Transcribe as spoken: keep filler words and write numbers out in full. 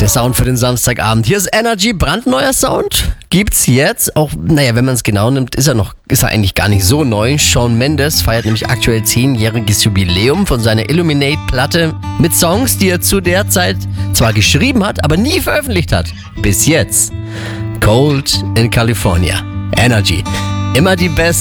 Der Sound für den Samstagabend. Hier ist Energy, brandneuer Sound. Gibt's jetzt auch, naja, wenn man es genau nimmt, ist er noch, ist er eigentlich gar nicht so neu. Shawn Mendes feiert nämlich aktuell zehnjähriges Jubiläum von seiner Illuminate-Platte mit Songs, die er zu der Zeit zwar geschrieben hat, aber nie veröffentlicht hat. Bis jetzt. Cold in California. Energy. Immer die besten